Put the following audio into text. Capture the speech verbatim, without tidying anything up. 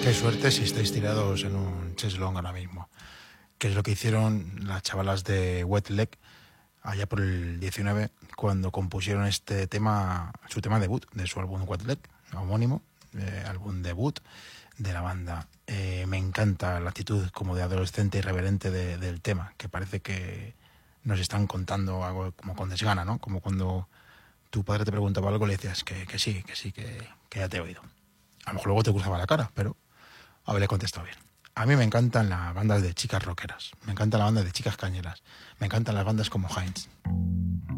Qué suerte si estáis tirados en un cheslong ahora mismo. Que es lo que hicieron las chavalas de Wet Leg allá por el diecinueve, cuando compusieron este tema, su tema debut de su álbum Wet Leg, homónimo, eh, álbum debut de la banda. Eh, me encanta la actitud como de adolescente irreverente de, del tema, que parece que nos están contando algo como con desgana, ¿no? Como cuando tu padre te preguntaba algo y le decías que, que sí, que sí, que, que ya te he oído. A lo mejor luego te cruzaba la cara, pero haberle contestado bien. A mí me encantan las bandas de chicas rockeras, me encantan las bandas de chicas cañeras, me encantan las bandas como Heinz.